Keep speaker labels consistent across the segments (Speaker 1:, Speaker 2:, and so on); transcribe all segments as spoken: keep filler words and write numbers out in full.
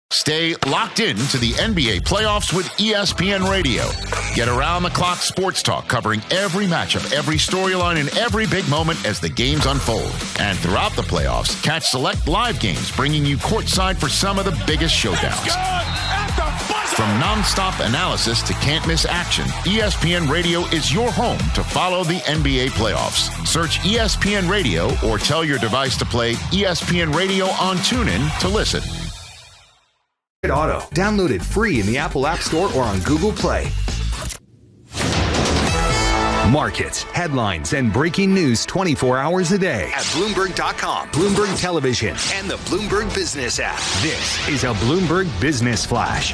Speaker 1: Stay locked in to the N B A playoffs with E S P N Radio. Get around-the-clock sports talk covering every matchup, every storyline, and every big moment as the games unfold. And throughout the playoffs, catch select live games bringing you courtside for some of the biggest showdowns. From nonstop analysis to can't-miss action, E S P N Radio is your home to follow the N B A playoffs. Search E S P N Radio or tell your device to play E S P N Radio on TuneIn to listen.
Speaker 2: Auto. Download it free in the Apple App Store or on Google Play. Markets, headlines, and breaking news twenty-four hours a day at Bloomberg dot com, Bloomberg Television, and the Bloomberg Business app. This is a Bloomberg Business Flash.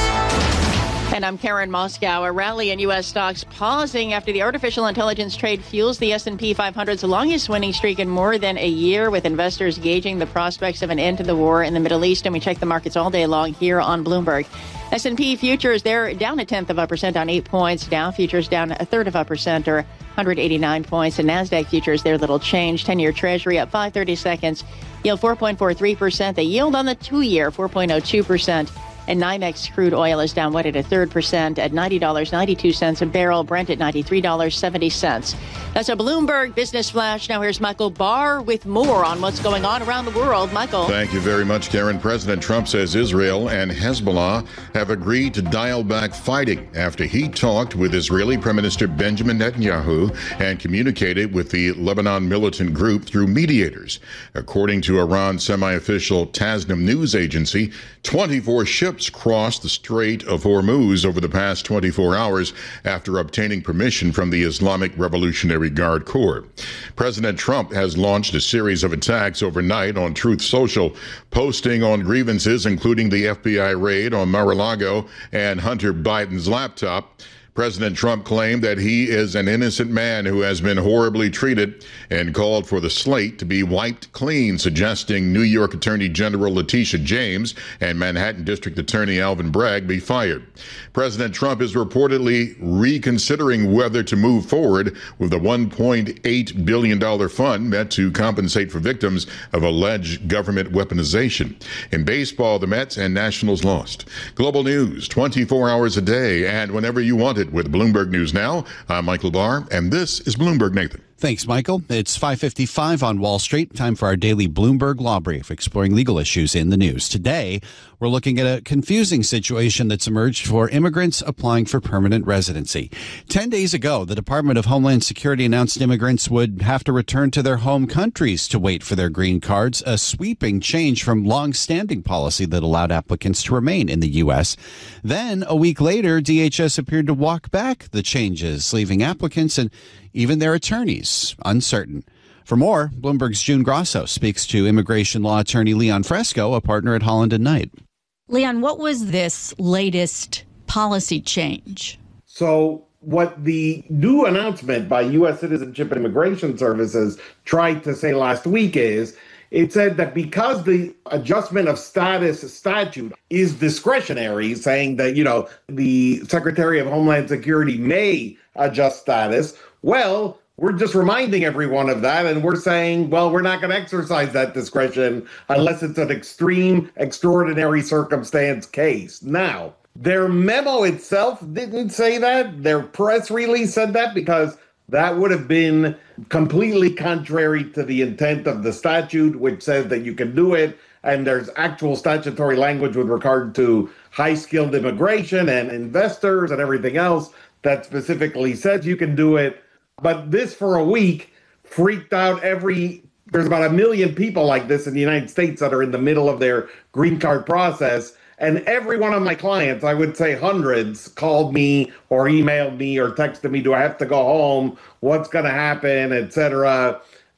Speaker 3: And I'm Karen Moscow. A rally in U S stocks pausing after the artificial intelligence trade fuels the S and P five hundred's longest winning streak in more than a year, with investors gauging the prospects of an end to the war in the Middle East. And we check the markets all day long here on Bloomberg. S and P futures, they're down a tenth of a percent on eight points. Dow futures down a third of a percent or one hundred eighty-nine points. And NASDAQ futures, they're little change. ten-year Treasury up five thirty seconds. Yield four point four three percent. The yield on the two-year, four point oh two percent. And NYMEX crude oil is down, what, at a third percent at ninety dollars and ninety-two cents a barrel. Brent at ninety-three dollars and seventy cents. That's a Bloomberg Business Flash. Now here's Michael Barr with more on what's going on around the world. Michael.
Speaker 4: Thank you very much, Karen. President Trump says Israel and Hezbollah have agreed to dial back fighting after he talked with Israeli Prime Minister Benjamin Netanyahu and communicated with the Lebanon militant group through mediators. According to Iran's semi-official Tasnim news agency, twenty-four ships crossed the Strait of Hormuz over the past twenty-four hours after obtaining permission from the Islamic Revolutionary Guard Corps. President Trump has launched a series of attacks overnight on Truth Social, posting on grievances including the F B I raid on Mar-a-Lago and Hunter Biden's laptop. President Trump claimed that he is an innocent man who has been horribly treated and called for the slate to be wiped clean, suggesting New York Attorney General Letitia James and Manhattan District Attorney Alvin Bragg be fired. President Trump is reportedly reconsidering whether to move forward with the one point eight billion dollars fund meant to compensate for victims of alleged government weaponization. In baseball, the Mets and Nationals lost. Global news twenty-four hours a day and whenever you want it with Bloomberg News Now. I'm Michael Barr, and this is Bloomberg Nathan.
Speaker 5: Thanks, Michael. It's five fifty-five on Wall Street. Time for our daily Bloomberg Law Brief, exploring legal issues in the news. Today, we're looking at a confusing situation that's emerged for immigrants applying for permanent residency. Ten days ago, the Department of Homeland Security announced immigrants would have to return to their home countries to wait for their green cards, a sweeping change from long-standing policy that allowed applicants to remain in the U S. Then, a week later, D H S appeared to walk back the changes, leaving applicants and even their attorneys uncertain. For more, Bloomberg's June Grosso speaks to immigration law attorney Leon Fresco, a partner at Holland and Knight.
Speaker 6: Leon, what was this latest policy change?
Speaker 7: So what the new announcement by U S Citizenship and Immigration Services tried to say last week is, it said that because the adjustment of status statute is discretionary, saying that, you know, the Secretary of Homeland Security may adjust status, well, we're just reminding everyone of that, and we're saying, well, we're not going to exercise that discretion unless it's an extreme, extraordinary circumstance case. Now, their memo itself didn't say that. Their press release said that because that would have been completely contrary to the intent of the statute, which says that you can do it. And there's actual statutory language with regard to high-skilled immigration and investors and everything else that specifically says you can do it. But this, for a week, freaked out every, there's about a million people like this in the United States that are in the middle of their green card process. And every one of my clients, I would say hundreds, called me or emailed me or texted me, do I have to go home? What's going to happen, et cetera.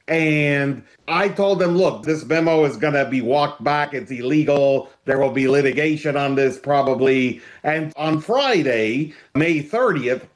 Speaker 7: And I told them, look, this memo is going to be walked back. It's illegal. There will be litigation on this probably. And on Friday, May thirtieth,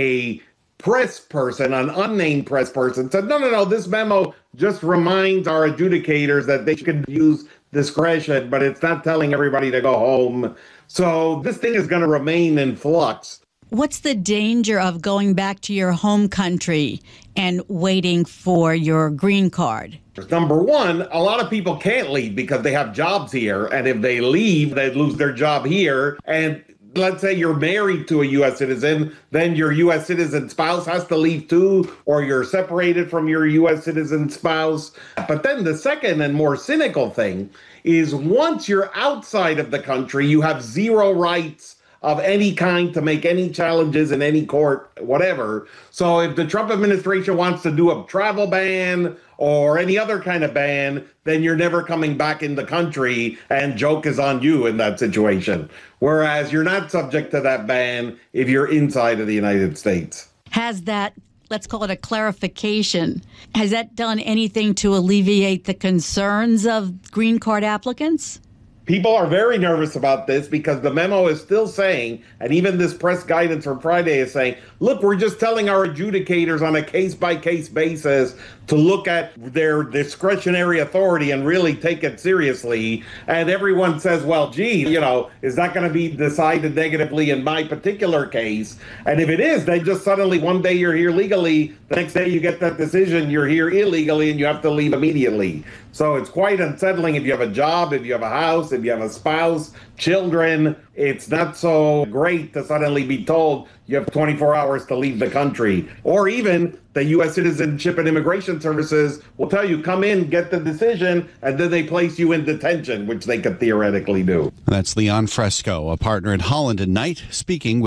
Speaker 7: a press person, an unnamed press person, said, no, no, no, this memo just reminds our adjudicators that they can use discretion, but it's not telling everybody to go home. So this thing is going to remain in flux.
Speaker 6: What's the danger of going back to your home country and waiting for your green card?
Speaker 7: Number one, a lot of people can't leave because they have jobs here. And if they leave, they lose their job here. And let's say you're married to a U S citizen, then your U S citizen spouse has to leave too, or you're separated from your U S citizen spouse. But then the second and more cynical thing is once you're outside of the country, you have zero rights of any kind to make any challenges in any court, whatever. So if the Trump administration wants to do a travel ban or any other kind of ban, then you're never coming back in the country, and joke is on you in that situation. Whereas you're not subject to that ban if you're inside of the United States.
Speaker 6: Has that, let's call it a clarification, has that done anything to alleviate the concerns of green card applicants?
Speaker 7: People are very nervous about this because the memo is still saying, and even this press guidance from Friday is saying, look, we're just telling our adjudicators on a case-by-case basis to look at their discretionary authority and really take it seriously. And everyone says, well, gee, you know, is that going to be decided negatively in my particular case? And if it is, then just suddenly one day you're here legally, the next day you get that decision, you're here illegally, and you have to leave immediately. So it's quite unsettling if you have a job, if you have a house, if you have a spouse, children. It's not so great to suddenly be told you have twenty-four hours to leave the country. Or even the U S Citizenship and Immigration Services will tell you, come in, get the decision, and then they place you in detention, which they could theoretically do.
Speaker 5: That's Leon Fresco, a partner at Holland and Knight, speaking with